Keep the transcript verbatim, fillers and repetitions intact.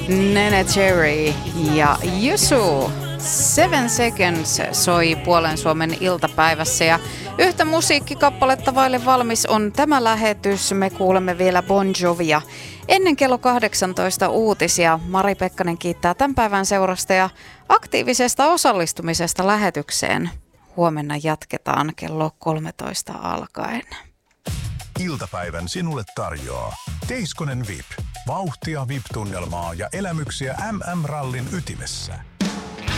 Nene Cherry ja Yusu. Seven Seconds soi Puolen Suomen iltapäivässä ja yhtä musiikkikappaletta vaille valmis on tämä lähetys. Me kuulemme vielä Bon Jovia. Ennen kello kahdeksantoista uutisia Mari Pekkanen kiittää tämän päivän seurasta ja aktiivisesta osallistumisesta lähetykseen. Huomenna jatketaan kello kolmetoista alkaen. Iltapäivän sinulle tarjoaa Teiskonen V I P. Vauhtia V I P-tunnelmaa ja elämyksiä M M-rallin ytimessä.